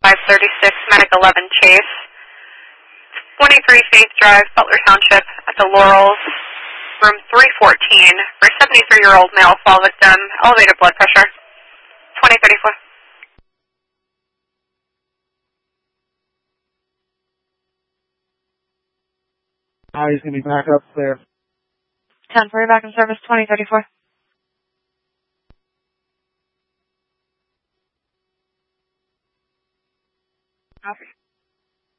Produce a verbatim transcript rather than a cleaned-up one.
five thirty-six, Medic eleven Chase. twenty-three Faith Drive, Butler Township, at the Laurels, room three fourteen, for a seventy-three-year-old male fall victim, elevated blood pressure, twenty thirty-four. Uh, he's going to be back up there. ten for your back in service, twenty thirty-four. Copy.